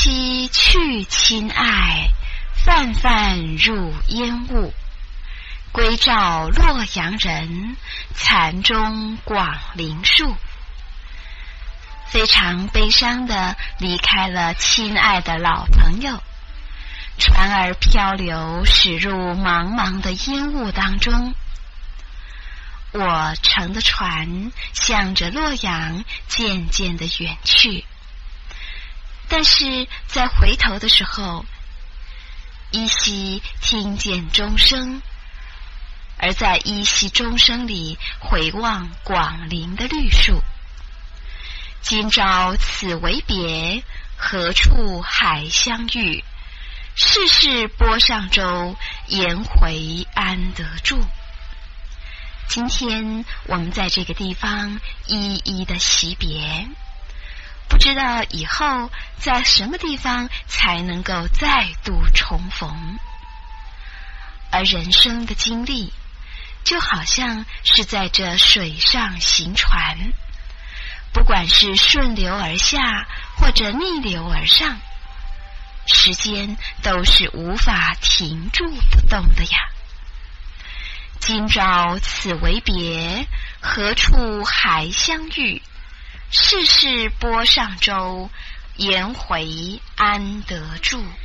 期去亲爱，泛泛入烟雾。归照洛阳人，残钟广陵树。非常悲伤地离开了亲爱的老朋友，船儿漂流驶入茫茫的烟雾当中。我乘的船向着洛阳渐渐地远去，但是在回头的时候，依稀听见钟声，而在依稀钟声里回望广陵的绿树。今朝此为别，何处还相遇？世事波上舟，颜回安得住？今天我们在这个地方一一的惜别，不知道以后在什么地方才能够再度重逢。而人生的经历就好像是在这水上行船，不管是顺流而下或者逆流而上，时间都是无法停住不动的呀。今朝此为别，何处还相遇？世事波上舟，颜回安得住？